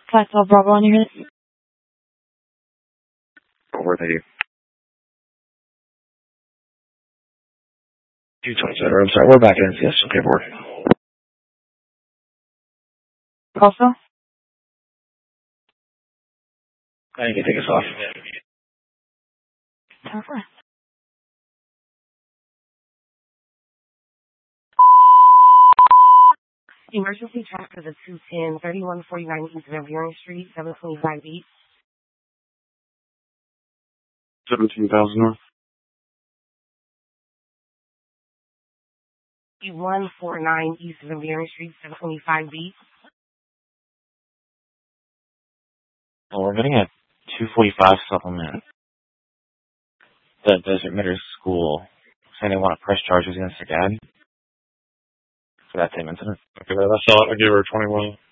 Class 12 Bravo on your unit. Over, thank you. 227, I'm sorry, we're back in. Yes, okay, board. Also? I think you can take us off. Okay. Emergency track for the 210, 3149 East Van Buren Street, 725 East. 17,000 north. 149 East Van Buren Street, 725 East. Well, we're getting a 245 supplement. The Desert Middle School saying they want to press charges against their dad for that same incident. Okay, that's all. I give her 21.